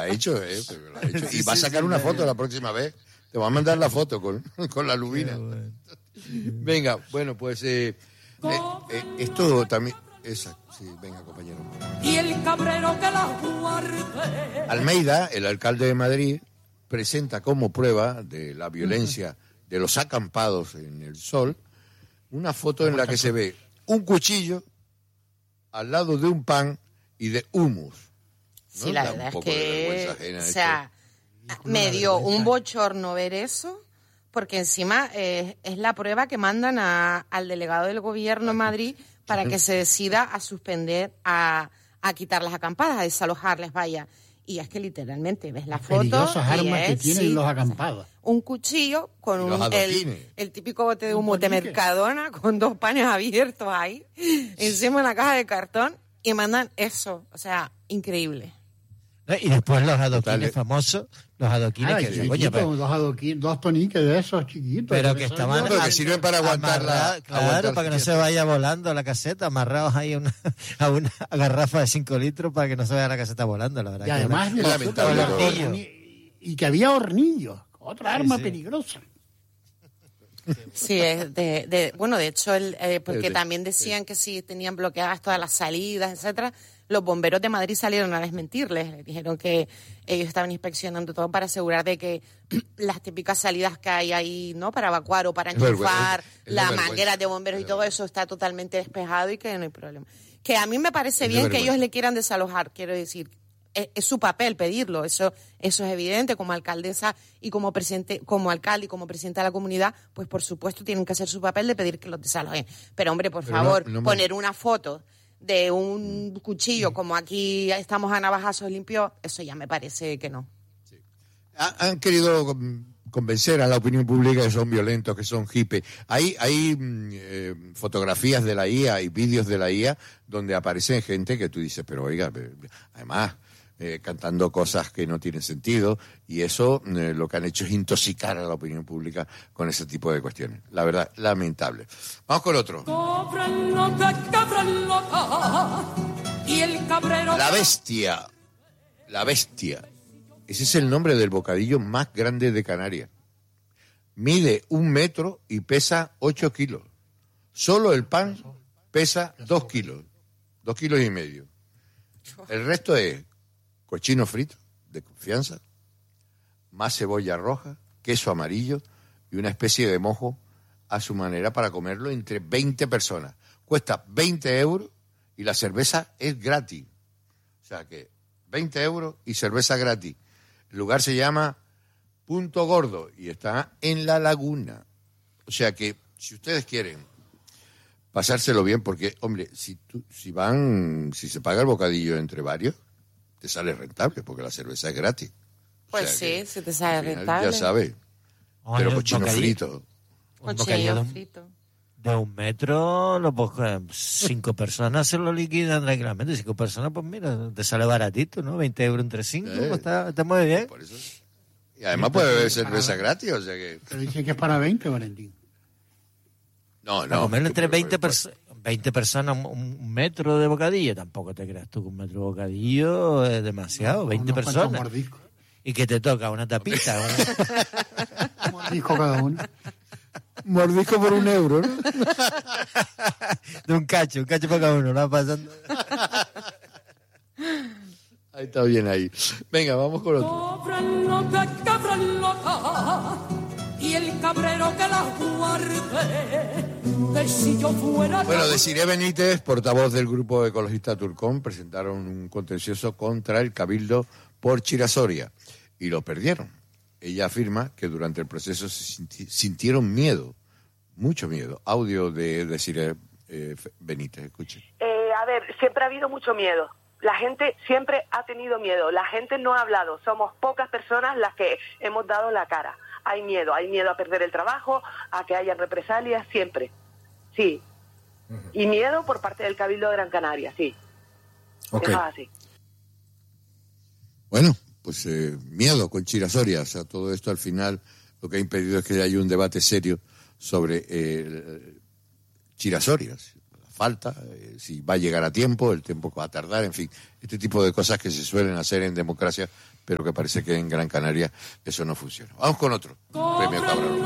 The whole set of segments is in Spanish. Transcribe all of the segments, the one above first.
ha hecho, pero lo ha hecho. Y va a sacar una foto la próxima vez. Te va a mandar la foto con la lubina. Bueno. Venga, bueno, pues esto también... Exacto, sí, venga, compañero. Y el cabrero que la guarde. Almeida, el alcalde de Madrid, presenta como prueba de la violencia de los acampados en el sol una foto en la que se ve un cuchillo al lado de un pan y de hummus. ¿No? Sí, la verdad es que, o sea, me dio un bochorno ver eso, porque encima es la prueba que mandan al delegado del gobierno en Madrid para que se decida a suspender, a quitar las acampadas, a desalojarles, vaya. Y es que literalmente ves la foto. Peligrosas armas que tienen los acampados. Un cuchillo con el típico bote de humo de Mercadona con 2 panes abiertos ahí, encima de una caja de cartón, y mandan eso. O sea, increíble. Y después los adoquines famosos, los adoquines dos toniques de esos chiquitos. Pero que estaban... que sirven para aguantar Claro, para que no se vaya volando la caseta, amarrados ahí a una garrafa de 5 litros para que no se vaya la caseta volando, la verdad. Y además, y que había hornillos, otra arma peligrosa. Sí, bueno, de hecho, porque también decían que si tenían bloqueadas todas las salidas, etcétera. Los bomberos de Madrid salieron a desmentirles. Les dijeron que ellos estaban inspeccionando todo para asegurar de que las típicas salidas que hay ahí, ¿no? Para evacuar o para enchufar las mangueras de bomberos y todo eso está totalmente despejado y que no hay problema. Que a mí me parece bien que ellos le quieran desalojar, quiero decir. Es su papel pedirlo, eso es evidente. Como alcaldesa y como presidente, como alcalde y como presidente de la comunidad, pues por supuesto tienen que hacer su papel de pedir que los desalojen. Pero hombre, por favor, poner una foto de un cuchillo como aquí estamos a navajazos limpios, eso ya me parece que no. Sí. Han querido convencer a la opinión pública que son violentos, que son hippies. Hay fotografías de la IA y vídeos de la IA donde aparecen gente que tú dices, pero oiga, además... cantando cosas que no tienen sentido, y eso lo que han hecho es intoxicar a la opinión pública con ese tipo de cuestiones. La verdad, lamentable. Vamos con otro. La bestia. La bestia. Ese es el nombre del bocadillo más grande de Canarias. Mide 1 metro y pesa 8 kilos. Solo el pan pesa 2 kilos. 2 kilos y medio. El resto es cochino frito, de confianza, más cebolla roja, queso amarillo y una especie de mojo a su manera para comerlo entre 20 personas. Cuesta 20 euros y la cerveza es gratis. O sea que 20 euros y cerveza gratis. El lugar se llama Punto Gordo y está en La Laguna. O sea que si ustedes quieren pasárselo bien, porque, hombre, si se paga el bocadillo entre varios, te sale rentable, porque la cerveza es gratis. Pues sí, si te sale rentable. Ya sabes. Pero cochino frito. Cochino frito. De 1 metro, pues 5 personas se lo liquidan tranquilamente. 5 personas, pues mira, te sale baratito, ¿no? 20 euros entre 5, pues está muy bien. Por eso. Y además puede beber cerveza gratis, o sea que... Pero dice que es para 20, Valentín. No. Para comerlo entre 20 personas, 1 metro de bocadillo, tampoco te creas tú que 1 metro de bocadillo es demasiado, 20 personas. Y que te toca una tapita. Un mordisco cada uno. Mordisco por 1 euro, ¿no? De un cacho para cada uno, ¿no? Pasando. Ahí está bien ahí. Venga, vamos con otro. Y el cabrero que la guarde, que si yo fuera... Bueno, Desiré Benítez, portavoz del grupo ecologista Turcón, presentaron un contencioso contra el Cabildo por Chirasoria y lo perdieron. Ella afirma que durante el proceso se sintieron miedo, mucho miedo. Audio de Desiré Benítez, escuche. A ver, siempre ha habido mucho miedo. La gente siempre ha tenido miedo. La gente no ha hablado. Somos pocas personas las que hemos dado la cara. Hay miedo a perder el trabajo, a que haya represalias, siempre. Sí. Y miedo por parte del Cabildo de Gran Canaria, sí. Okay. Eso es así. Bueno, pues miedo con Chirasoria. O sea, todo esto al final lo que ha impedido es que haya un debate serio sobre Chirasorias, la falta, si va a llegar a tiempo, el tiempo que va a tardar, en fin, este tipo de cosas que se suelen hacer en democracia, pero que parece que en Gran Canaria eso no funciona. Vamos con otro premio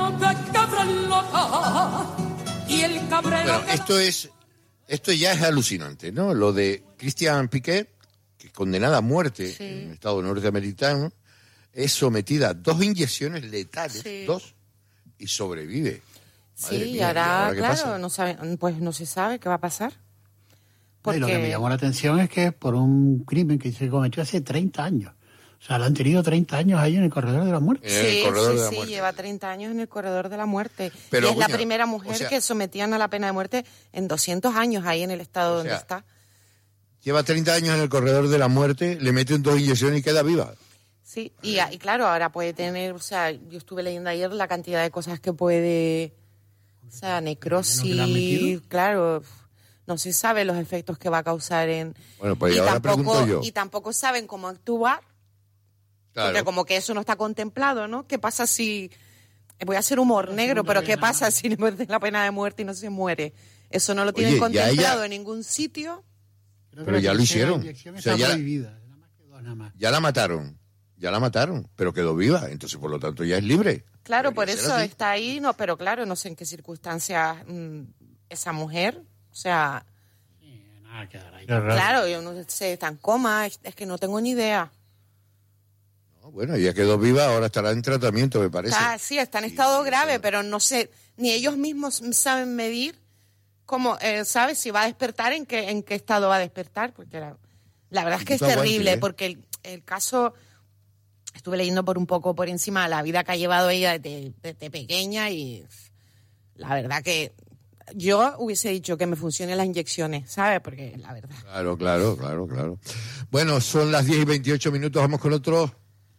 Cabrero. Bueno, esto ya es alucinante, ¿no? Lo de Christian Piqué, que es condenada a muerte en el Estado norteamericano, es sometida a 2 inyecciones letales, 2, y sobrevive. Madre mía, y ahora claro, no se sabe qué va a pasar. Porque... Lo que me llamó la atención es que es por un crimen que se cometió hace 30 años. O sea, lo han tenido 30 años ahí en el corredor de la muerte. Sí, lleva 30 años en el corredor de la muerte. Pero, y es la primera mujer que sometían a la pena de muerte en 200 años ahí en el estado donde está. Lleva 30 años en el corredor de la muerte, le meten 2 inyecciones y queda viva. Sí, y claro, ahora puede tener, o sea, yo estuve leyendo ayer la cantidad de cosas que puede, o sea, necrosis, claro, no se sabe los efectos que va a causar en... Bueno, pues ahora pregunto yo. Y tampoco saben cómo actuar, porque como que eso no está contemplado, ¿no? ¿Qué pasa si... Voy a hacer humor negro, pero ¿qué pasa si le meten la pena de muerte y no se muere? Eso no lo tienen contemplado en ningún sitio. Pero ya lo hicieron. O sea, ya la mataron, pero quedó viva, entonces por lo tanto ya es libre. Claro, por eso está ahí, no, pero claro, no sé en qué circunstancias esa mujer, o sea... Sí, nada, quedará ahí. Claro, yo no sé, está en coma, es que no tengo ni idea. No, bueno, ella quedó viva, ahora estará en tratamiento, me parece. Sí, está en estado grave, pero no sé, ni ellos mismos saben medir cómo, ¿sabes? Si va a despertar, en qué estado va a despertar, porque la verdad es que es terrible, porque el caso... Estuve leyendo por encima la vida que ha llevado ella desde pequeña y la verdad que yo hubiese dicho que me funcionen las inyecciones, ¿sabes? Porque la verdad... Claro. Bueno, son las 10:28, vamos con otro.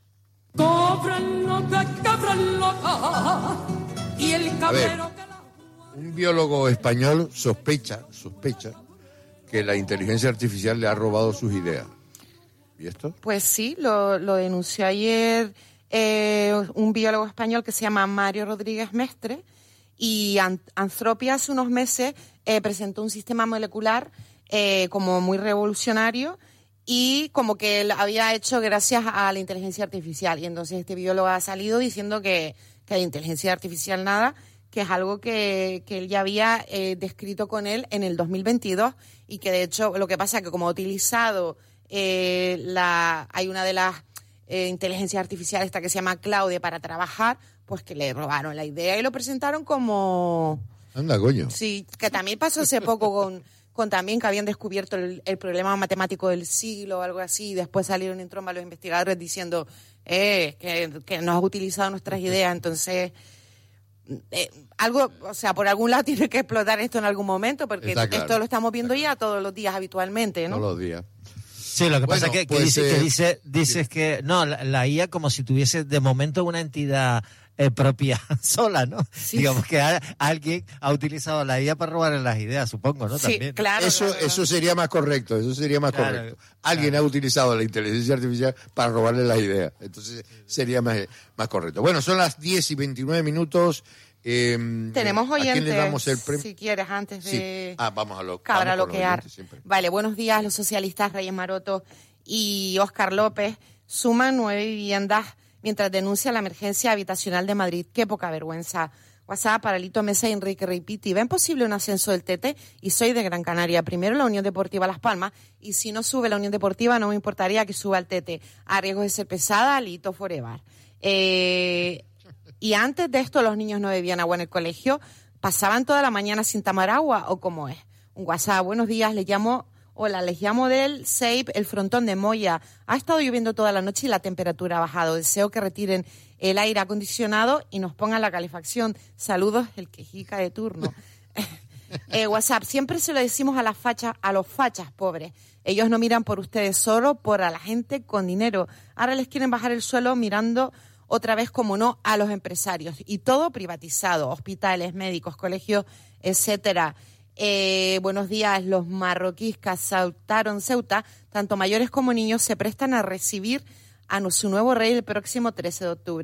A ver, un biólogo español sospecha que la inteligencia artificial le ha robado sus ideas. ¿Y esto? Pues sí, lo denunció ayer un biólogo español que se llama Mario Rodríguez Mestre, y Anthropia hace unos meses presentó un sistema molecular como muy revolucionario y como que lo había hecho gracias a la inteligencia artificial. Y entonces este biólogo ha salido diciendo que de inteligencia artificial nada, que es algo que él ya había descrito con él en el 2022 y que de hecho lo que pasa es que como ha utilizado... hay una de las inteligencias artificiales esta que se llama Claude para trabajar, pues que le robaron la idea y lo presentaron como... Anda, coño. Sí, que también pasó hace poco con también que habían descubierto el problema matemático del siglo o algo así, y después salieron en tromba los investigadores diciendo que no has utilizado nuestras ideas, entonces... algo, o sea, por algún lado tiene que explotar esto en algún momento, porque esto lo estamos viendo ya todos los días habitualmente, ¿no? Todos los días. Sí, lo que pasa es que dices que no, la IA como si tuviese de momento una entidad propia sola, ¿no? Sí. Digamos que alguien ha utilizado la IA para robarle las ideas, supongo, ¿no? Sí, también. Claro. Eso sería más correcto, correcto. Alguien ha utilizado la inteligencia artificial para robarle las ideas, entonces sería más correcto. Bueno, son las 10:29. Tenemos oyentes, ¿a quién le damos el premio? Si quieres, antes de... Sí. Vamos a cabraloquear. Vale, buenos días. Los socialistas Reyes Maroto y Óscar López suman 9 viviendas mientras denuncia la emergencia habitacional de Madrid. Qué poca vergüenza. WhatsApp para Lito Mesa y Enrique Reipiti. ¿Ven posible un ascenso del TT? Y soy de Gran Canaria. Primero la Unión Deportiva Las Palmas. Y si no sube la Unión Deportiva, no me importaría que suba el TT. A riesgo de ser pesada, Lito Forever. Y antes de esto los niños no bebían agua en el colegio, pasaban toda la mañana sin tomar agua, ¿o cómo es? Un WhatsApp, buenos días, les llamo del SEIP, el frontón de Moya. Ha estado lloviendo toda la noche y la temperatura ha bajado. Deseo que retiren el aire acondicionado y nos pongan la calefacción. Saludos, el quejica de turno. WhatsApp, siempre se lo decimos a los fachas pobres. Ellos no miran por ustedes, solo por a la gente con dinero. Ahora les quieren bajar el suelo mirando... otra vez, como no, a los empresarios. Y todo privatizado, hospitales, médicos, colegios, etcétera. Buenos días, los marroquíes que asaltaron Ceuta, tanto mayores como niños, se prestan a recibir a su nuevo rey el próximo 13 de octubre.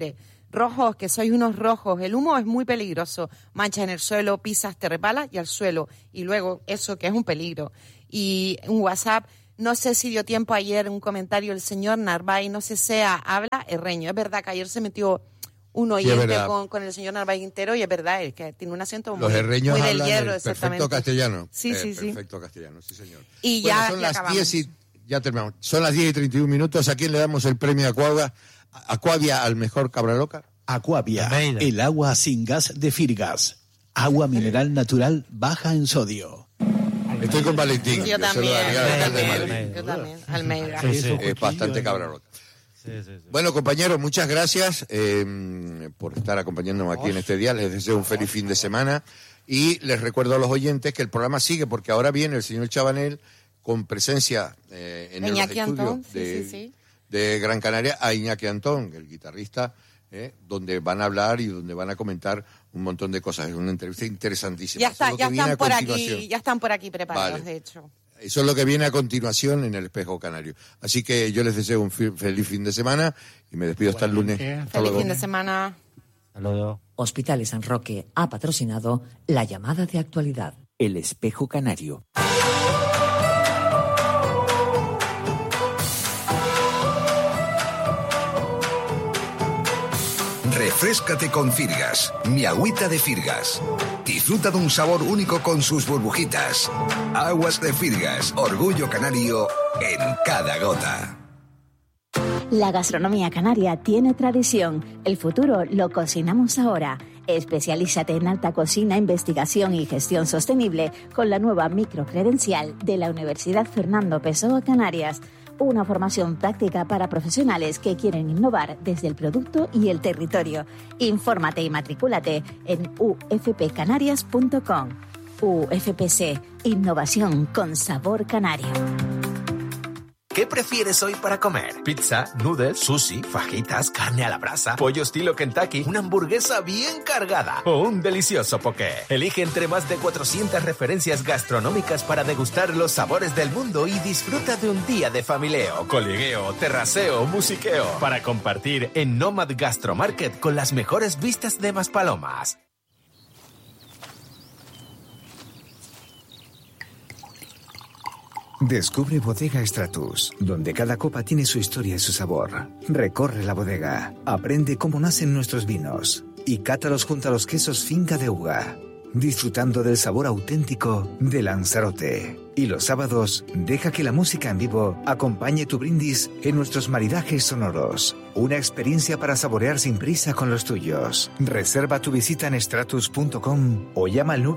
Rojos, que sois unos rojos. El humo es muy peligroso. Manchas en el suelo, pisas, te resbalas y al suelo. Y luego eso, que es un peligro. Y un WhatsApp, no sé si dio tiempo ayer un comentario el señor Narváez, no sé si habla herreño. Es verdad que ayer se metió un oyente con el señor Narváez Quintero y es verdad, es que tiene un acento muy, herreños muy del hablan hierro, el exactamente. Perfecto castellano. Sí. Perfecto castellano, sí señor. Y bueno, ya, son ya las 10 y ya terminamos. Son las 10 y 31 minutos. ¿A quién le damos el premio Aquavia al mejor cabra loca? Aquavia, el agua sin gas de Firgas. Agua mineral natural baja en sodio. Estoy con Valentín. Yo también. Yo también. Almeida. Es bastante cabra loca. Sí. Bueno, compañeros, muchas gracias por estar acompañándonos aquí en este día. Les deseo un feliz fin de semana y les recuerdo a los oyentes que el programa sigue porque ahora viene el señor Chabanel con presencia en el estudio de Gran Canaria a Iñaki Antón, el guitarrista, donde van a hablar y donde van a comentar un montón de cosas. Es una entrevista interesantísima. Ya están por aquí preparados, de hecho. Eso es lo que viene a continuación en el Espejo Canario. Así que yo les deseo un feliz fin de semana y me despido hasta el lunes. Feliz fin de semana. Hasta luego. Hospitales San Roque ha patrocinado la llamada de actualidad. El Espejo Canario. Refréscate con Firgas, mi agüita de Firgas. Disfruta de un sabor único con sus burbujitas. Aguas de Firgas, orgullo canario en cada gota. La gastronomía canaria tiene tradición. El futuro lo cocinamos ahora. Especialízate en alta cocina, investigación y gestión sostenible con la nueva microcredencial de la Universidad Fernando Pessoa Canarias. Una formación práctica para profesionales que quieren innovar desde el producto y el territorio. Infórmate y matricúlate en ufpcanarias.com. UFPC, innovación con sabor canario. ¿Qué prefieres hoy para comer? ¿Pizza, noodles, sushi, fajitas, carne a la brasa, pollo estilo Kentucky, una hamburguesa bien cargada o un delicioso poké? Elige entre más de 400 referencias gastronómicas para degustar los sabores del mundo y disfruta de un día de familieo, colegueo, terraceo, musiqueo para compartir en Nomad Gastromarket con las mejores vistas de Maspalomas. Descubre Bodega Stratus, donde cada copa tiene su historia y su sabor. Recorre la bodega, aprende cómo nacen nuestros vinos y cátalos junto a los quesos Finca de Uga, disfrutando del sabor auténtico de Lanzarote. Y los sábados, deja que la música en vivo acompañe tu brindis en nuestros maridajes sonoros. Una experiencia para saborear sin prisa con los tuyos. Reserva tu visita en stratus.com o llama al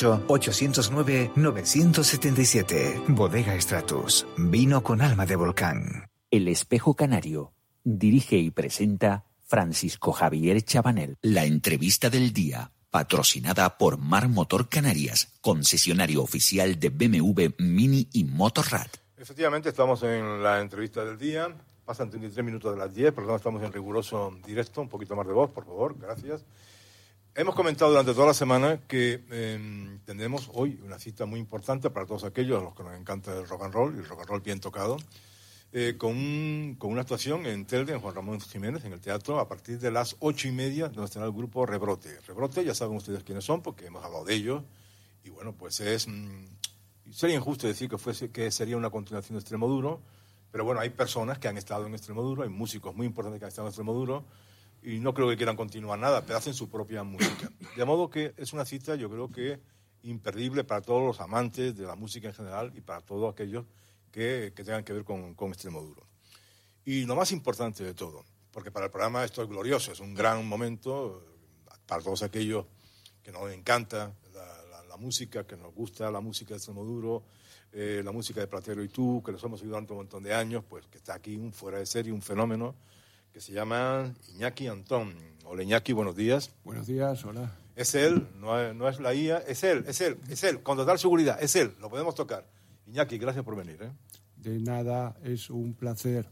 928-809-977. Bodega Stratus. Vino con alma de volcán. El Espejo Canario. Dirige y presenta Francisco Javier Chabanel. La entrevista del día. Patrocinada por Mar Motor Canarias, concesionario oficial de BMW, Mini y Motorrad. Efectivamente, estamos en la entrevista del día. Pasan 33 minutos de las 10, por lo tanto estamos en riguroso directo. Un poquito más de voz, por favor, gracias. Hemos comentado durante toda la semana que tendremos hoy una cita muy importante para todos aquellos a los que nos encanta el rock and roll, y el rock and roll bien tocado. Con una actuación en Telde, en Juan Ramón Jiménez, en el teatro, a partir de las 8:30, donde estará el grupo Rebrote. Rebrote, ya saben ustedes quiénes son, porque hemos hablado de ellos. Y bueno, pues sería injusto decir que sería una continuación de Extremoduro, pero bueno, hay personas que han estado en Extremoduro, hay músicos muy importantes que han estado en Extremoduro, y no creo que quieran continuar nada, pero hacen su propia música. De modo que es una cita, yo creo que imperdible para todos los amantes de la música en general y para todos aquellos que tengan que ver con Extremoduro. Y lo más importante de todo, porque para el programa esto es glorioso, es un gran momento para todos aquellos que nos encanta la música, que nos gusta la música de Extremoduro, la música de Platero y tú, que los hemos seguido durante un montón de años, pues que está aquí un fuera de serie, un fenómeno, que se llama Iñaki Antón. Hola Iñaki, buenos días. Buenos días, hola. Es él, no es la IA, es él, con total seguridad, es él, lo podemos tocar. Iñaki, gracias por venir. De nada, es un placer.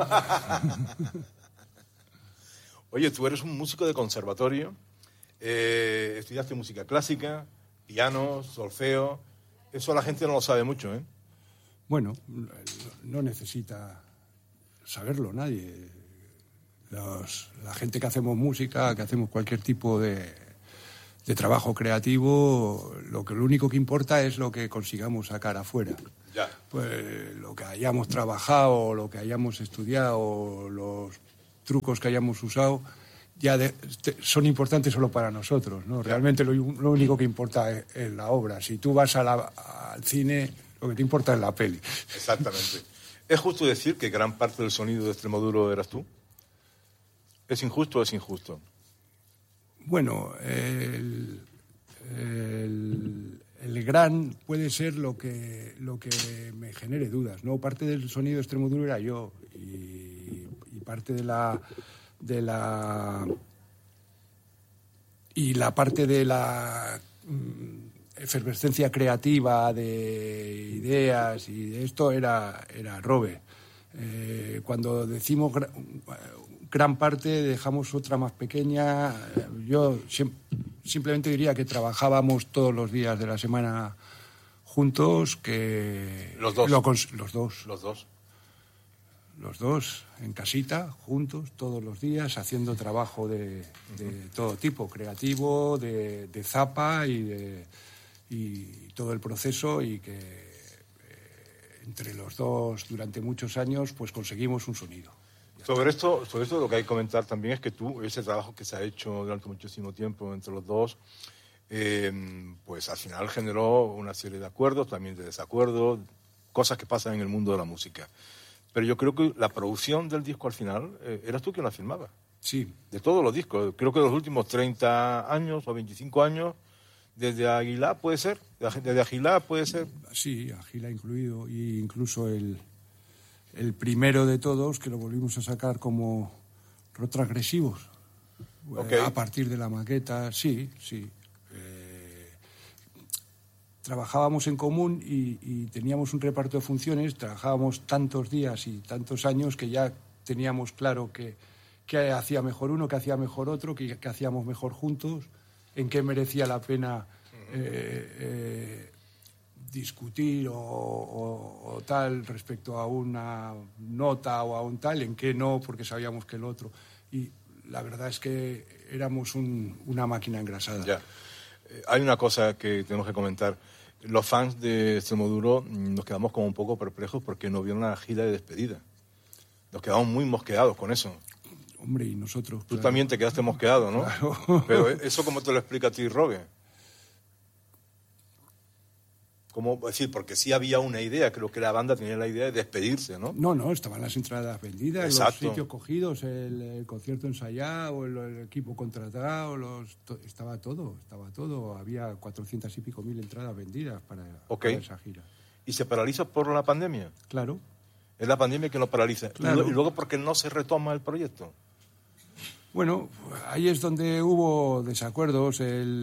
Oye, tú eres un músico de conservatorio, estudiaste música clásica, piano, solfeo. Eso la gente no lo sabe mucho, ¿eh? Bueno, no necesita saberlo nadie. la gente que hacemos música, que hacemos cualquier tipo de trabajo creativo, lo único que importa es lo que consigamos sacar afuera. Ya. Pues lo que hayamos trabajado, lo que hayamos estudiado, los trucos que hayamos usado, son importantes solo para nosotros, ¿no? Realmente lo único que importa es la obra. Si tú vas al cine, lo que te importa es la peli. Exactamente. ¿Es justo decir que gran parte del sonido de Extremoduro eras tú? ¿Es injusto o es injusto? Bueno, el gran puede ser lo que me genere dudas, ¿no? Parte del sonido de Extremoduro era yo y parte de la parte de la efervescencia creativa de ideas y de esto era Robe. Cuando decimos gran parte, dejamos otra más pequeña. Yo simplemente diría que trabajábamos todos los días de la semana juntos, que... Los dos. Los dos, en casita, juntos, todos los días, haciendo trabajo de todo tipo, creativo, de zapa y todo el proceso, y que entre los dos, durante muchos años, pues conseguimos un sonido. Sobre esto lo que hay que comentar también es que ese trabajo que se ha hecho durante muchísimo tiempo entre los dos, pues al final generó una serie de acuerdos, también de desacuerdos, cosas que pasan en el mundo de la música. Pero yo creo que la producción del disco al final, eras tú quien la firmaba. Sí. De todos los discos. Creo que de los últimos 30 años o 25 años, desde Aguilar puede ser, desde Aguilar puede ser. Sí, Aguilar incluido, e incluso el primero de todos, que lo volvimos a sacar como Retroagresivos. Okay. A partir de la maqueta, sí. Trabajábamos en común y teníamos un reparto de funciones, trabajábamos tantos días y tantos años que ya teníamos claro qué hacía mejor uno, qué hacía mejor otro, qué hacíamos mejor juntos, en qué merecía la pena discutir o tal respecto a una nota o a un tal, en qué no, porque sabíamos que el otro. Y la verdad es que éramos una máquina engrasada. Ya. Hay una cosa que tenemos que comentar. Los fans de Extremoduro nos quedamos como un poco perplejos porque no vieron una gira de despedida. Nos quedamos muy mosqueados con eso. Hombre, y nosotros... Tú también te quedaste mosqueado, ¿no? Claro. Pero eso, ¿cómo te lo explica a ti, Robe? ¿Cómo decir? Porque sí había una idea, creo que la banda tenía la idea de despedirse, ¿no? No, estaban las entradas vendidas, exacto, los sitios cogidos, el concierto ensayado, el equipo contratado, estaba todo. Había 400 y pico mil entradas vendidas para esa gira. ¿Y se paraliza por la pandemia? Claro. Es la pandemia que lo paraliza. Claro. Y luego, ¿por qué no se retoma el proyecto? Bueno, ahí es donde hubo desacuerdos.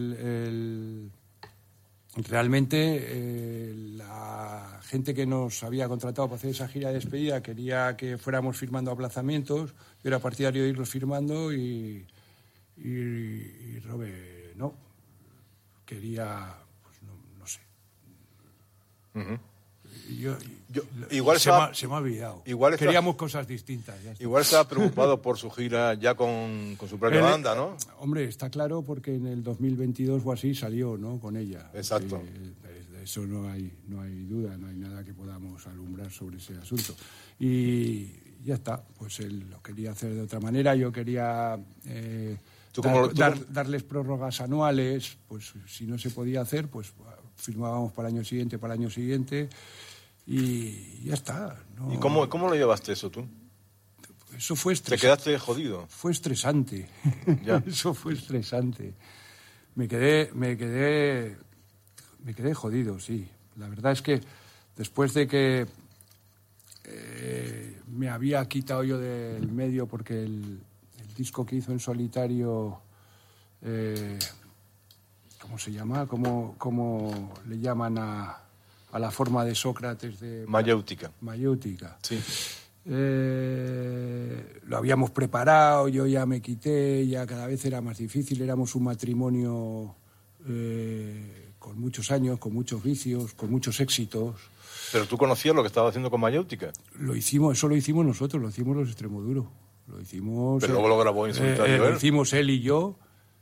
Realmente la gente que nos había contratado para hacer esa gira de despedida quería que fuéramos firmando aplazamientos. Yo era partidario de irlos firmando y Robe no. Quería, pues no sé. Uh-huh. Igual se me ha olvidado. Queríamos cosas distintas. Igual estaba preocupado por su gira ya con su propia banda, ¿no? Hombre, está claro, porque en el 2022 o así salió, ¿no? Con ella. Exacto. De eso no hay duda, no hay nada que podamos alumbrar sobre ese asunto. Y ya está, pues él lo quería hacer de otra manera. Yo quería darles prórrogas anuales, pues si no se podía hacer, pues firmábamos para el año siguiente. Y ya está. ¿No? ¿Y cómo lo llevaste eso tú? Eso fue estresante. ¿Te quedaste jodido? Fue estresante. Ya. Eso fue estresante. Me quedé jodido, sí. La verdad es que después de que me había quitado yo del medio, porque el disco que hizo en solitario, ¿cómo se llama? ¿Cómo le llaman a la forma de Sócrates? Mayéutica. Sí. Lo habíamos preparado, yo ya me quité, ya cada vez era más difícil. Éramos un matrimonio con muchos años, con muchos vicios, con muchos éxitos. ¿Pero tú conocías lo que estaba haciendo con Mayéutica? Eso lo hicimos nosotros, lo hicimos los Extremoduro. Lo hicimos... Pero luego lo grabó en solitario, Lo hicimos él y yo,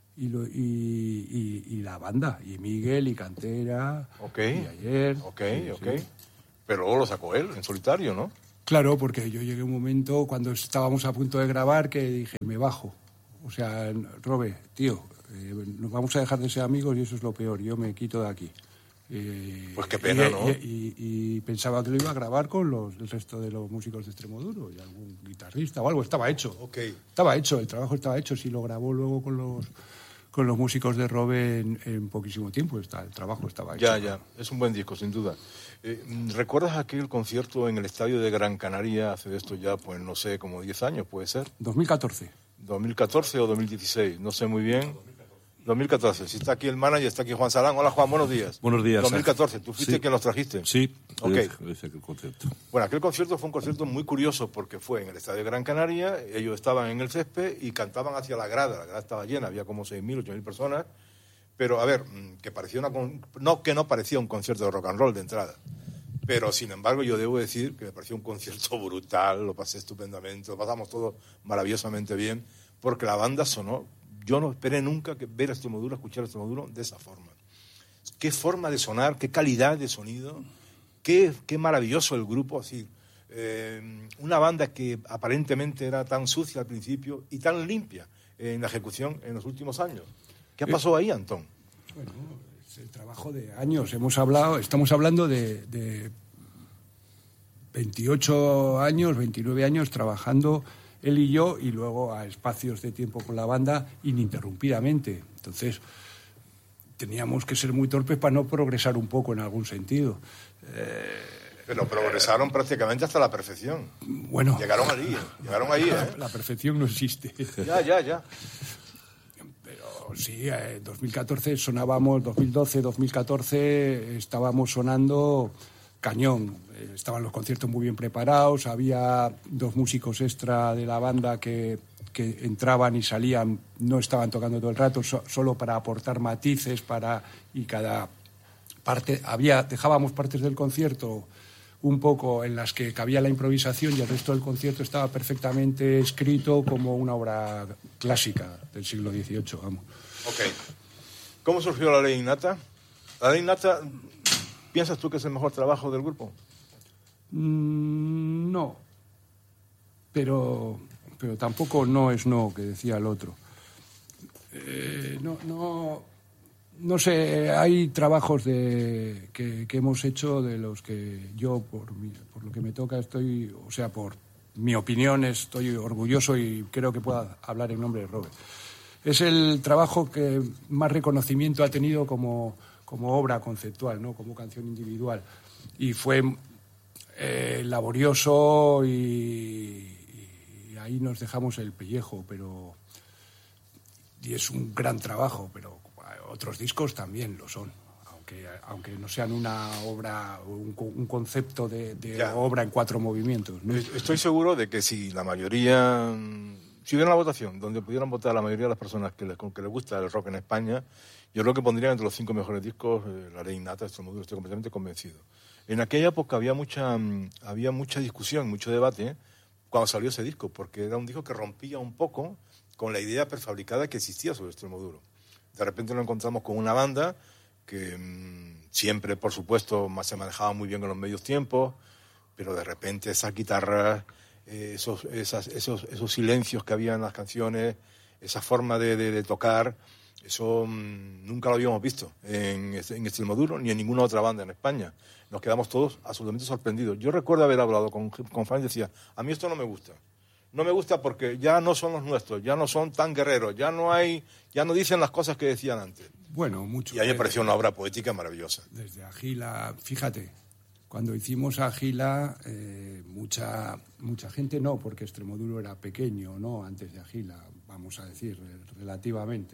y la banda, y Miguel, y Cantera, y Ayer. Sí. Pero luego lo sacó él, en solitario, ¿no? Claro, porque yo llegué a un momento, cuando estábamos a punto de grabar, que dije, me bajo. O sea, Robe, tío, nos vamos a dejar de ser amigos y eso es lo peor, yo me quito de aquí. Pues qué pena, ¿no? Y pensaba que lo iba a grabar con el resto de los músicos de Extremoduro y algún guitarrista o algo. Estaba hecho. Estaba hecho, el trabajo estaba hecho. Si lo grabó luego con los músicos de Robe en poquísimo tiempo, el trabajo estaba hecho. Ya. Es un buen disco, sin duda. ¿Recuerdas aquel concierto en el estadio de Gran Canaria hace esto ya, pues no sé, como 10 años, puede ser? 2014. 2014 o 2016, no sé muy bien. 2014. Si está aquí el manager, está aquí Juan Salán. Hola, Juan, buenos días. Buenos días. 2014. ¿Tú fuiste quien los trajiste? Sí. Okay. Hice aquel concierto. Bueno, aquel concierto fue un concierto muy curioso porque fue en el Estadio Gran Canaria, ellos estaban en el césped y cantaban hacia la grada estaba llena, había como 6.000, 8.000 personas, pero a ver, que parecía no parecía un concierto de rock and roll de entrada, pero sin embargo yo debo decir que me pareció un concierto brutal, lo pasé estupendamente, lo pasamos todo maravillosamente bien, porque la banda sonó. Yo no esperé nunca ver a Extremoduro, escuchar a Extremoduro de esa forma. Qué forma de sonar, qué calidad de sonido, qué maravilloso el grupo. Así, una banda que aparentemente era tan sucia al principio y tan limpia en la ejecución en los últimos años. ¿Qué pasó ahí, Antón? Bueno, es el trabajo de años. Estamos hablando de 28 años, 29 años trabajando él y yo, y luego a espacios de tiempo con la banda ininterrumpidamente. Entonces, teníamos que ser muy torpes para no progresar un poco en algún sentido. Pero progresaron prácticamente hasta la perfección. Bueno. Llegaron ahí, ¿eh? La perfección no existe. Ya. Pero sí, en 2014 sonábamos, 2012, 2014 estábamos sonando cañón. Estaban los conciertos muy bien preparados, había 2 músicos extra de la banda que entraban y salían, no estaban tocando todo el rato, solo para aportar matices, y cada parte, dejábamos partes del concierto un poco en las que cabía la improvisación y el resto del concierto estaba perfectamente escrito como una obra clásica del siglo XVIII, vamos. Ok. ¿Cómo surgió La Ley Innata? La Ley Innata, ¿piensas tú que es el mejor trabajo del grupo? No, pero tampoco no es no, que decía el otro. No sé, hay trabajos que hemos hecho de los que yo, por lo que me toca, por mi opinión, estoy orgulloso y creo que puedo hablar en nombre de Robert. Es el trabajo que más reconocimiento ha tenido como obra conceptual, ¿no? Como canción individual. Y fue laborioso y ahí nos dejamos el pellejo, y es un gran trabajo, pero otros discos también lo son, aunque no sean una obra, un concepto de obra en 4 movimientos, ¿no? Estoy seguro de que si la mayoría, si hubiera una votación donde pudieran votar la mayoría de las personas que les gusta el rock en España, yo creo que pondrían entre los 5 mejores discos La Ley Innata, Extremoduro, estoy completamente convencido. En aquella época había mucha discusión, mucho debate cuando salió ese disco, porque era un disco que rompía un poco con la idea prefabricada que existía sobre Extremoduro. De repente nos encontramos con una banda que siempre, por supuesto, se manejaba muy bien con los medios tiempos, pero de repente esas guitarras, esos silencios que había en las canciones, esa forma de tocar, eso nunca lo habíamos visto en Extremoduro ni en ninguna otra banda en España. Nos quedamos todos absolutamente sorprendidos. Yo recuerdo haber hablado con Fran y decía, a mí esto no me gusta. No me gusta porque ya no son los nuestros, ya no son tan guerreros, ya no dicen las cosas que decían antes. Bueno, mucho. Y a mí me pareció una obra poética maravillosa. Desde Agila, fíjate, cuando hicimos Agila, mucha gente no, porque Extremoduro era pequeño, ¿no? Antes de Agila, vamos a decir, relativamente.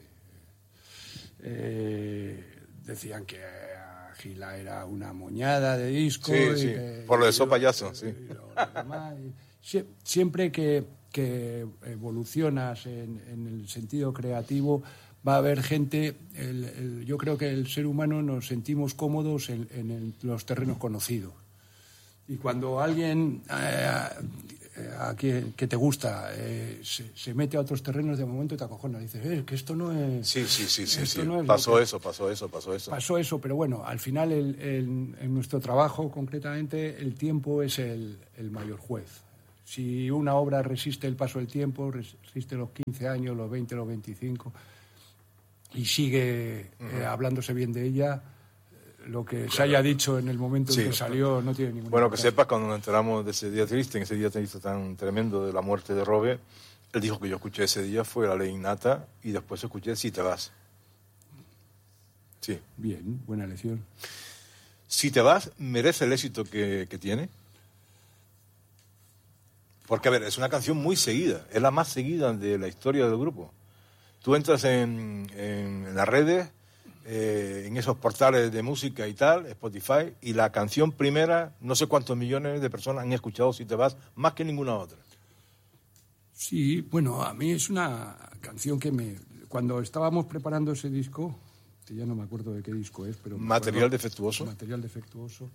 Decían que Agila era una moñada de disco. Sí, por lo de So Payaso, sí. Siempre que evolucionas en el sentido creativo, va a haber gente. Yo creo que el ser humano nos sentimos cómodos en los terrenos conocidos. Y cuando alguien a quien que te gusta, se mete a otros terrenos, de momento te acojona. Dices, que esto no es... Sí. No es pasó eso. Pasó eso, pero bueno, al final en nuestro trabajo, concretamente, el tiempo es el mayor juez. Si una obra resiste el paso del tiempo, resiste los 15 años, los 20, los 25, y sigue hablándose bien de ella, lo que se haya dicho en el momento en que salió no tiene ninguna Bueno, que sepas, cuando nos enteramos de ese día triste, en ese día triste tan tremendo de la muerte de Robe, el disco que yo escuché ese día fue La Ley Innata y después escuché Si te vas. Sí. Bien, buena elección. Si te vas, ¿merece el éxito que tiene? Porque, a ver, es una canción muy seguida, es la más seguida de la historia del grupo. Tú entras en las redes, en esos portales de música y tal, Spotify, y la canción primera, no sé cuántos millones de personas han escuchado Si te vas, más que ninguna otra. Sí, bueno, a mí es una canción que cuando estábamos preparando ese disco, que ya no me acuerdo de qué disco es, pero... Material defectuoso. Material defectuoso.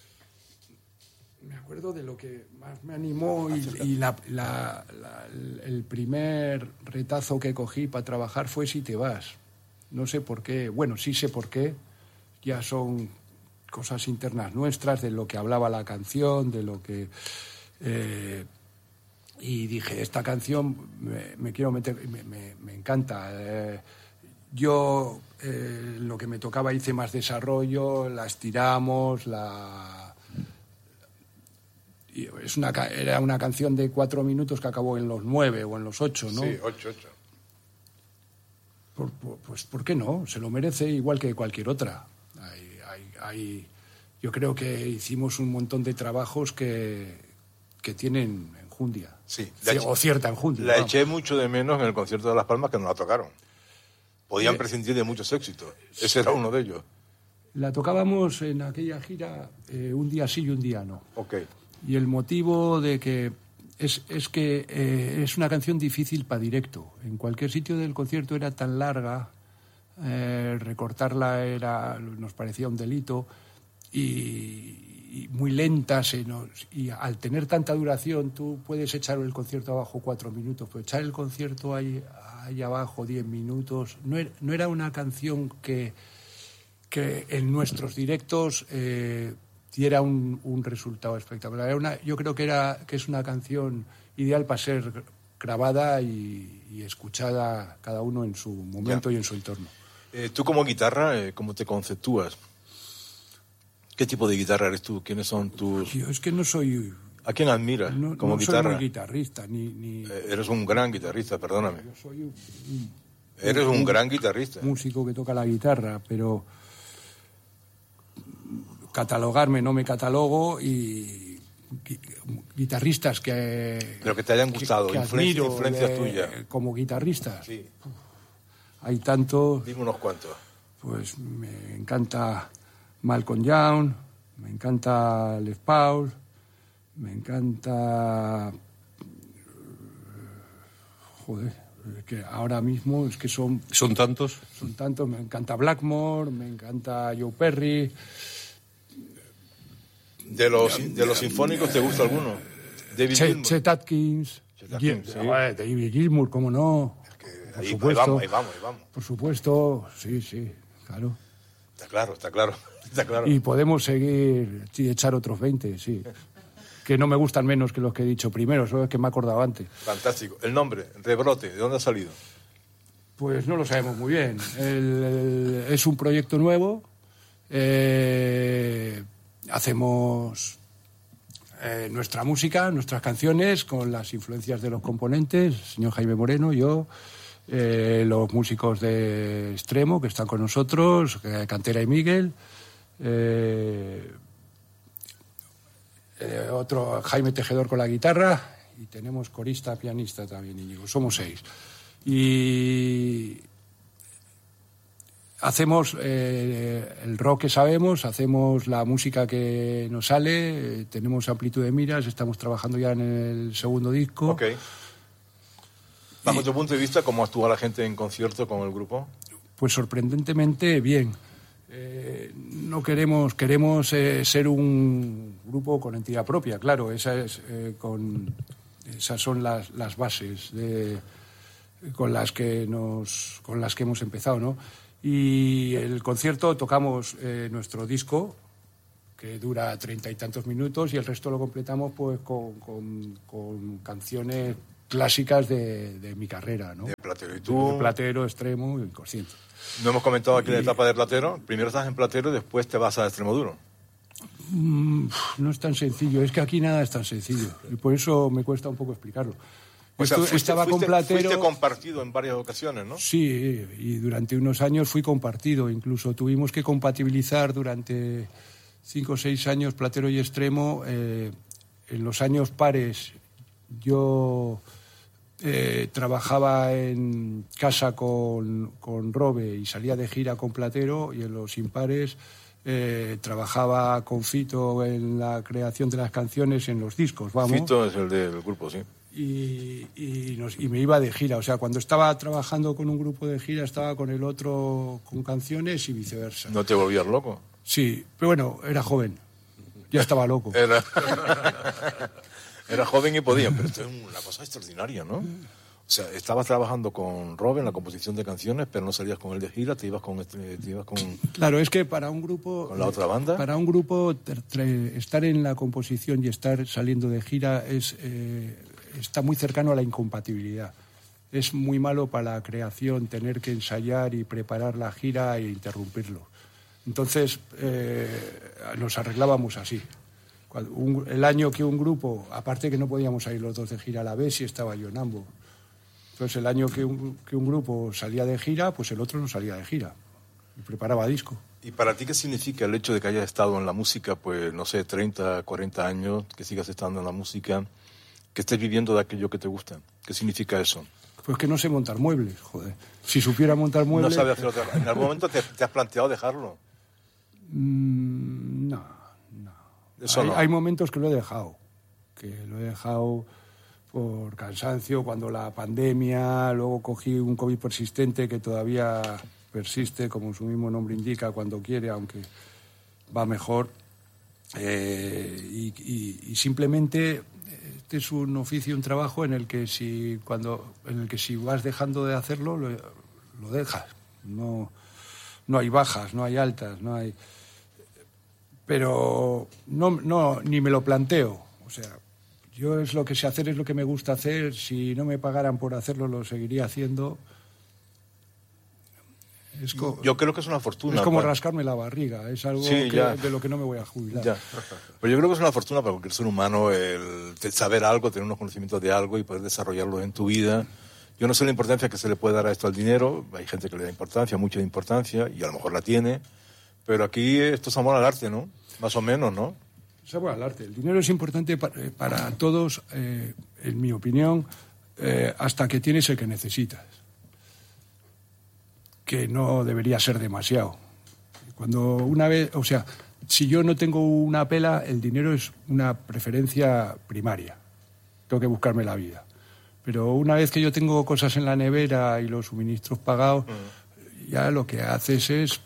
Me acuerdo de lo que más me animó y el primer retazo que cogí para trabajar fue Si te vas. No sé por qué, bueno, sí sé por qué, ya son cosas internas nuestras, de lo que hablaba la canción, de lo que... y dije, esta canción me quiero meter, me encanta. Yo lo que me tocaba hice más desarrollo, la estiramos, era una canción de 4 minutos que acabó en los 9 o en los 8, ¿no? Sí, 8. Pues, ¿por qué no? Se lo merece igual que cualquier otra. Yo creo que hicimos un montón de trabajos que tienen enjundia. Sí. O cierta enjundia. La eché mucho de menos en el concierto de Las Palmas, que no la tocaron. Podían prescindir de muchos éxitos. Ese era uno de ellos. La tocábamos en aquella gira un día sí y un día no. Ok. Y el motivo de que... Es que es una canción difícil para directo. En cualquier sitio del concierto era tan larga, recortarla nos parecía un delito, y muy lenta. Y al tener tanta duración, tú puedes echar el concierto abajo 4 minutos, pero echar el concierto ahí abajo 10 minutos... No era una canción que en nuestros directos... diera un resultado espectacular. Yo creo que es una canción ideal para ser grabada y escuchada cada uno en su momento y en su entorno. Tú como guitarra, ¿cómo te conceptúas? ¿Qué tipo de guitarra eres tú? ¿Quiénes son tus...? Yo es que no soy... ¿A quién admiras como guitarra? No soy muy guitarrista, ni... Eres un gran guitarrista, perdóname. Yo soy Eres un gran guitarrista. Músico que toca la guitarra, pero... catalogarme no me catalogo, y guitarristas pero que te hayan gustado, que admiro, influencias tuyas como guitarristas, sí. Hay tantos. Dime unos cuantos. Pues me encanta Malcolm Young, me encanta Les Paul, me encanta que ahora mismo es que son tantos, me encanta Blackmore, me encanta Joe Perry. ¿De los sinfónicos te gusta alguno? David Gilmour. Chet Atkins. David Gilmour, ¿cómo no? Por supuesto. Ahí vamos. Por supuesto, sí, claro. Está claro. Y podemos seguir, echar otros 20, sí. Que no me gustan menos que los que he dicho primero, eso es que me he acordado antes. Fantástico. El nombre, Rebrote, ¿de dónde ha salido? Pues no lo sabemos muy bien. Es un proyecto nuevo. Hacemos nuestra música, nuestras canciones, con las influencias de los componentes, el señor Jaime Moreno, yo, los músicos de Extremo que están con nosotros, Cantera y Miguel, otro Jaime Tejedor con la guitarra, y tenemos corista, pianista también, Íñigo, somos 6. Y hacemos el rock que sabemos, hacemos la música que nos sale, tenemos amplitud de miras, estamos trabajando ya en el segundo disco. Ok. Bajo tu punto de vista, ¿cómo actúa la gente en concierto con el grupo? Pues sorprendentemente bien. Queremos ser un grupo con entidad propia, claro, esa es con Esas son las bases con las que hemos empezado, ¿no? Y el concierto tocamos nuestro disco, que dura 30 y tantos minutos, y el resto lo completamos pues con canciones clásicas de mi carrera, ¿no? De Platero. ¿Y tú? De Platero, Extremo y Inconsciente. No hemos comentado aquí la etapa de Platero. Primero estás en Platero y después te vas a Extremoduro. No es tan sencillo, es que aquí nada es tan sencillo y por eso me cuesta un poco explicarlo. O sea, fuiste compartido en varias ocasiones, ¿no? Sí, y durante unos años fui compartido, incluso tuvimos que compatibilizar durante 5 o 6 años Platero y Extremo. En los años pares yo trabajaba en casa con Robe y salía de gira con Platero, y en los impares trabajaba con Fito en la creación de las canciones en los discos, vamos. Fito es el del grupo, sí. Y me iba de gira, o sea, cuando estaba trabajando con un grupo de gira estaba con el otro con canciones y viceversa. ¿No te volvías loco? Sí, pero bueno, era joven, ya estaba loco. Era joven y podía, pero esto es una cosa extraordinaria, ¿no? O sea, estabas trabajando con Rob en la composición de canciones, pero no salías con él de gira, te ibas con... Claro, es que para un grupo... ¿Con la otra banda? Para un grupo, estar en la composición y estar saliendo de gira está muy cercano a la incompatibilidad. Es muy malo para la creación tener que ensayar y preparar la gira e interrumpirlo. Entonces, nos arreglábamos así. El año que un grupo, aparte que no podíamos salir los dos de gira a la vez, y estaba yo en ambos. Entonces, el año que un grupo salía de gira, pues el otro no salía de gira y preparaba disco. ¿Y para ti qué significa el hecho de que hayas estado en la música, pues, no sé, 30, 40 años, que sigas estando en la música, que estés viviendo de aquello que te gusta? ¿Qué significa eso? Pues que no sé montar muebles, joder. Si supiera montar muebles... No sabes hacer otra cosa. ¿En algún momento te has planteado dejarlo? No. Eso no. Hay momentos que lo he dejado. Por cansancio, cuando la pandemia, luego cogí un COVID persistente que todavía persiste, como su mismo nombre indica, cuando quiere, aunque va mejor. Y simplemente este es un oficio, un trabajo en el que si vas dejando de hacerlo, lo dejas. No hay bajas, no hay altas, no hay... Pero ni me lo planteo. O sea, yo es lo que sé hacer, es lo que me gusta hacer. Si no me pagaran por hacerlo, lo seguiría haciendo. Yo creo que es una fortuna. Es como rascarme la barriga. Es algo de lo que no me voy a jubilar. Ya. Pero yo creo que es una fortuna para cualquier ser humano el saber algo, tener unos conocimientos de algo y poder desarrollarlo en tu vida. Yo no sé la importancia que se le puede dar a esto al dinero. Hay gente que le da importancia, mucha importancia, y a lo mejor la tiene. Pero aquí esto es amor al arte, ¿no? Más o menos, ¿no? Es amor al arte. El dinero es importante para todos, en mi opinión, hasta que tienes el que necesitas. Que no debería ser demasiado. Cuando una vez, o sea, si yo no tengo una pela, el dinero es una preferencia primaria. Tengo que buscarme la vida. Pero una vez que yo tengo cosas en la nevera y los suministros pagados, ya lo que haces es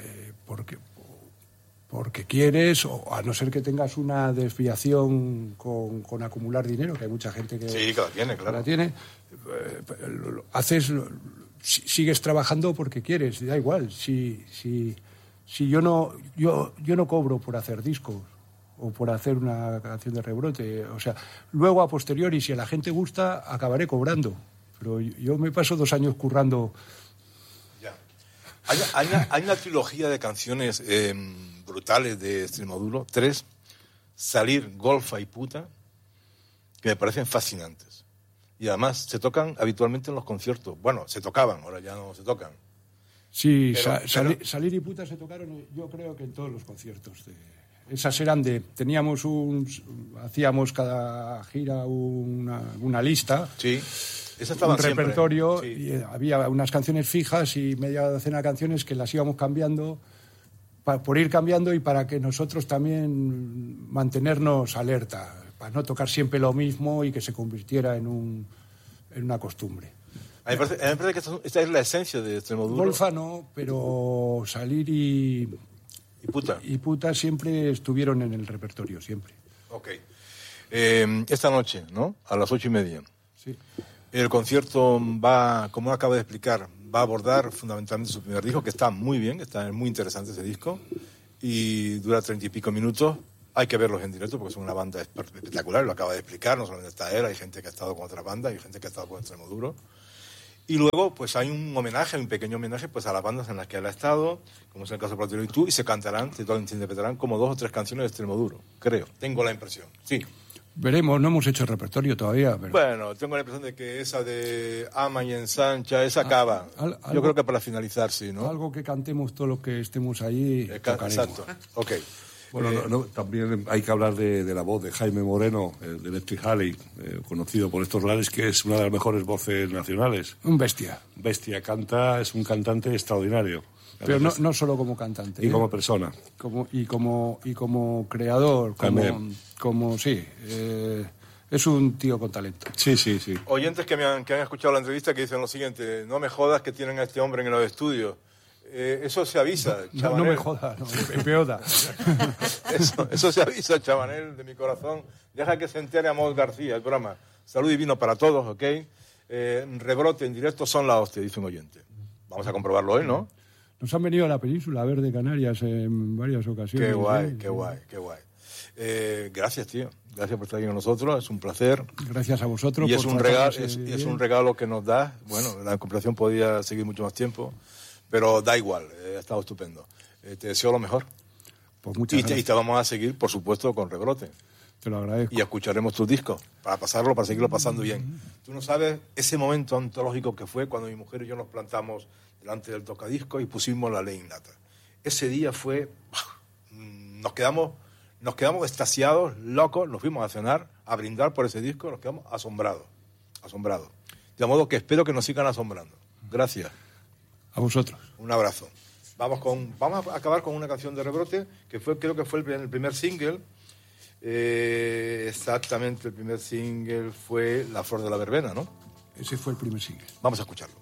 porque quieres, o a no ser que tengas una desviación con acumular dinero, que hay mucha gente que la tiene, claro. La tiene, sigues trabajando porque quieres, da igual. Si yo no cobro por hacer discos o por hacer una canción de rebrote, o sea, luego a posteriori, si a la gente gusta, acabaré cobrando. Pero yo me paso 2 años currando. Ya. Hay una trilogía de canciones brutales de Extremoduro, 3, Salir, Golfa y Puta, que me parecen fascinantes. Y además se tocan habitualmente en los conciertos. Bueno, se tocaban, ahora ya no se tocan. Sí, Salir y Puta se tocaron, yo creo que en todos los conciertos. Esas eran hacíamos cada gira una lista. Sí. Esa estaba un repertorio, siempre. Sí. Y había unas canciones fijas y media docena de canciones que las íbamos cambiando por ir cambiando y para que nosotros también mantenernos alerta, para no tocar siempre lo mismo y que se convirtiera en una costumbre. A mí me parece que esta es la esencia de Extremoduro. Golfa no, pero Salir y Puta siempre estuvieron en el repertorio, siempre. Ok. Esta noche, ¿no? A las 8:30. Sí. El concierto va, como acabo de explicar, va a abordar fundamentalmente su primer disco, que está muy bien, está muy interesante ese disco, y dura 30 y pico minutos. Hay que verlos en directo porque son una banda espectacular, lo acaba de explicar, no solamente está él, hay gente que ha estado con otras bandas, hay gente que ha estado con Extremoduro. Y luego, pues hay un homenaje, un pequeño homenaje, pues a las bandas en las que él ha estado, como es el caso de Platero y tú, y se cantarán, se interpretarán como 2 o 3 canciones de Extremoduro, creo, tengo la impresión, sí. Veremos, no hemos hecho el repertorio todavía. Pero... Bueno, tengo la impresión de que esa de Ama y Ensancha, esa acaba. Yo creo que para finalizar, sí, ¿no? Algo que cantemos todos los que estemos allí. Exacto, ok. Bueno, también hay que hablar de la voz de Jaime Moreno, de Electric Halley, conocido por estos lares, que es una de las mejores voces nacionales. Un bestia. Canta, es un cantante extraordinario. Pero no solo como cantante. Y como persona. Y como creador, es un tío con talento. Sí. Oyentes que han escuchado la entrevista que dicen lo siguiente: no me jodas que tienen a este hombre en los estudios. Eso se avisa, Chabanel. No me jodas, empeora. Eso se avisa, Chabanel, de mi corazón. Deja que se entere Amós García, el programa. Salud y vino para todos, ¿ok? Rebrote en directo son la hostia, dice un oyente. Vamos a comprobarlo hoy, ¿no? Nos han venido a la península a ver de Canarias en varias ocasiones. Qué guay. Gracias, tío. Gracias por estar aquí con nosotros. Es un placer. Gracias a vosotros. Y es un regalo que nos da. Bueno, la conversación podía seguir mucho más tiempo, pero da igual. Ha estado estupendo. Te deseo lo mejor. Pues muchas gracias. Y te vamos a seguir, por supuesto, con Rebrote. Te lo agradezco. Y escucharemos tus discos para seguirlo pasando bien. Tú no sabes ese momento antológico que fue cuando mi mujer y yo nos plantamos delante del tocadiscos y pusimos La Ley Innata. Ese día fue... Nos quedamos extasiados, locos, nos fuimos a cenar, a brindar por ese disco, nos quedamos asombrados. De modo que espero que nos sigan asombrando. Gracias. A vosotros. Un abrazo. Vamos a acabar con una canción de Rebrote, que creo que fue el primer single. Exactamente, el primer single fue La Flor de la Verbena, ¿no? Ese fue el primer single. Vamos a escucharlo.